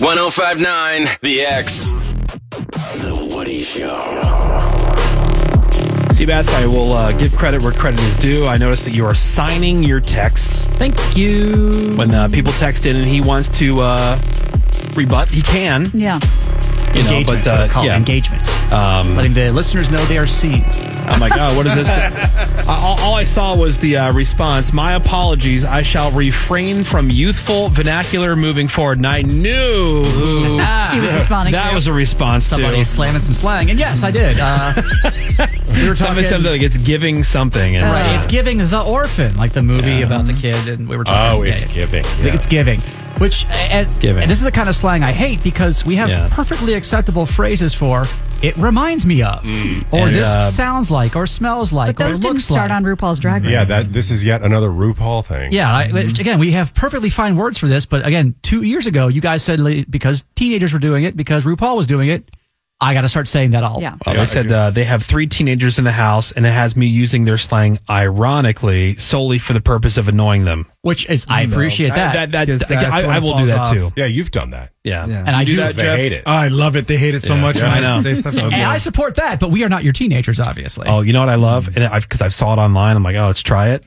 105.9 The X. The Woody Show. Seabass, I will give credit where credit is due. I noticed that you are signing your texts. Thank you. When people text in and he wants to rebut, he can. Yeah. Engagement. Engagement. Letting the listeners know they are seen. I'm like, oh, what is this? All I saw was the response. My apologies. I shall refrain from youthful vernacular moving forward. And I knew He was responding that to. was a response Somebody to slamming some slang. And yes, I did. We were talking something like it's giving something. And, Right, it's giving The Orphan, like the movie about the kid, and we were talking. Oh, it's giving. Yeah. It's giving. Which, Giving. and this is the kind of slang I hate because we have perfectly acceptable phrases for "it reminds me of," or And, "this sounds like," or "smells like," But those or didn't "looks start like." on RuPaul's Drag Race. Yeah, this is yet another RuPaul thing. Yeah, again, we have perfectly fine words for this, but again, 2 years ago, you guys said because teenagers were doing it, because RuPaul was doing it, I got to start saying that all. Yeah. Well, they said they have 3 teenagers in the house, and it has me using their slang ironically solely for the purpose of annoying them. Which is, I appreciate that. I will do that too. Yeah, you've done that. Yeah. And I do that, They Jeff? hate it. Oh, I love it. They hate it so much. Yeah, when I know. They step up. And I support that, but we are not your teenagers, obviously. Oh, you know what I love? And because I saw it online, I'm like, oh, let's try it.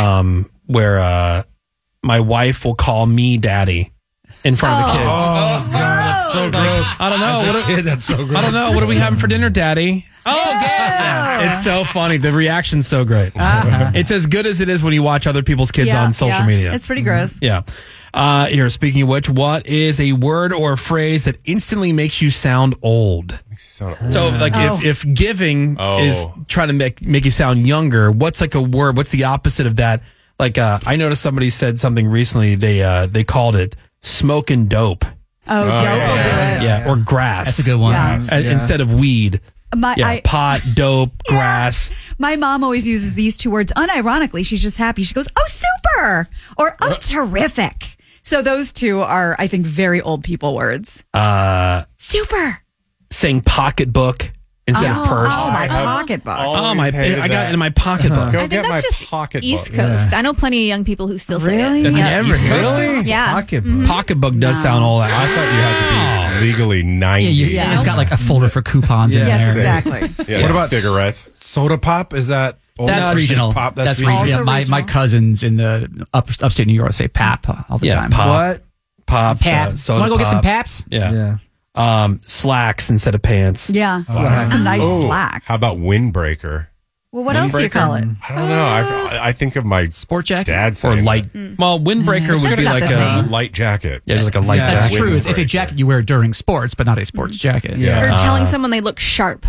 Where my wife will call me daddy in front of the kids. Oh, God, that's so gross. I don't know. As a kid, that's so gross. I don't know. What are we having for dinner, daddy? Oh, God. It's so funny. The reaction's so great. It's as good as it is when you watch other people's kids on social media. It's pretty gross. Yeah. Here, speaking of which, what is a word or phrase that instantly makes you sound old? So, like, if giving is trying to make you sound younger, what's like a word? What's the opposite of that? Like, I noticed somebody said something recently. They called it smoking dope. Oh, dope will do it. Yeah, or grass. That's a good one. Yeah. Instead of weed. Pot, dope, grass. My mom always uses these 2 words unironically. She's just happy. She goes, "Oh, super," or "Oh, terrific." So those 2 are, I think, very old people words. Super. Saying pocketbook instead of purse. Oh, my pocketbook. I got it in my pocketbook. Go I think get my that's just pocketbook. East Coast. I know plenty of young people who still say Really? it. Yeah. Really? Yeah. Pocketbook. Pocketbook does sound all that. I thought you had to be legally 90. Yeah, it's got like a folder for coupons in Yes, there. exactly. Yeah, What about cigarettes? Soda pop? Is that old? That's No, it's just regional. Pop. That's regional. regional. Also My regional. cousins in the upstate New York say pap all the time. pop. What? Pop. Pap. Soda Want to go get some pop. paps? Yeah. Yeah. Slacks instead of pants. Yeah. It's a nice slack. How about windbreaker? Well, what else do you call it? I don't know. I think of my Sport jacket? dad Or saying light. Well, windbreaker would That's be not like the a same. light jacket. just like a light Yeah, That's jacket. true. It's a Windbreaker. jacket you wear during sports, but not a sports jacket. Yeah. Or telling someone they look sharp.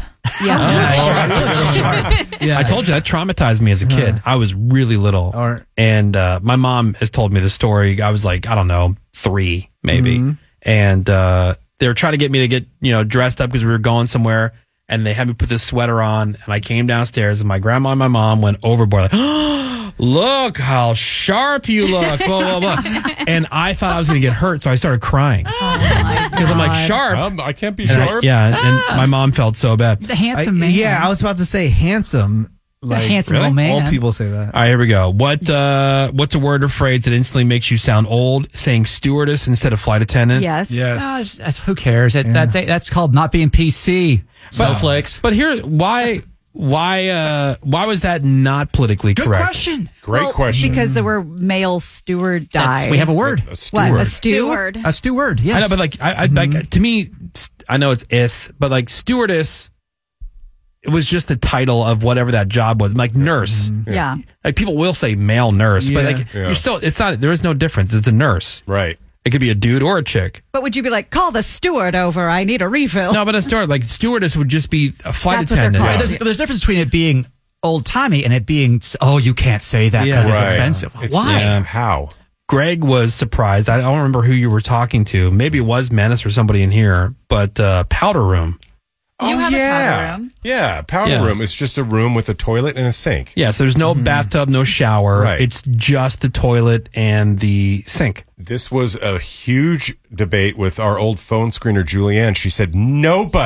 Yeah. I told you that traumatized me as a kid. I was really little. Or- And my mom has told me the story. I was like, I don't know, 3 maybe. And they were trying to get me to get, dressed up because we were going somewhere. And they had me put this sweater on. And I came downstairs and my grandma and my mom went overboard. Like, look how sharp you look. Blah, blah, blah. And I thought I was going to get hurt. So I started crying. Because I'm like, sharp. I can't be And sharp. and my mom felt so bad. The handsome man. Yeah, I was about to say handsome. Like, handsome old man. Old people say that. All right, here we go. What's a word or phrase that instantly makes you sound old? Saying stewardess instead of flight attendant? Yes. Yes. Who cares? That's called not being PC. Snowflakes. But here, why was that not politically Good correct? question. Great question. Because there were male steward die. We have a word. A steward. What? A stew? Steward. A steward. Yes. I know, but like to me, I know it's is, but like stewardess, it was just the title of whatever that job was. Like nurse. Yeah. Like people will say male nurse, but like Yeah. you're still, it's not. There is no difference. It's a nurse. Right. It could be a dude or a chick. But would you be like, call the steward over, I need a refill? No, but a steward, like stewardess would just be a flight That's what they're attendant. called. There's a difference between it being old timey and it being, oh, you can't say that because it's Right. offensive. It's- Why? yeah, How? Greg was surprised. I don't remember who you were talking to. Maybe it was Menace or somebody in here, but powder room. You have a powder room. Yeah, powder Yeah. room is just a room with a toilet and a sink. Yeah, so there's no bathtub, no shower. Right. It's just the toilet and the sink. This was a huge debate with our old phone screener, Julianne. She said, nobody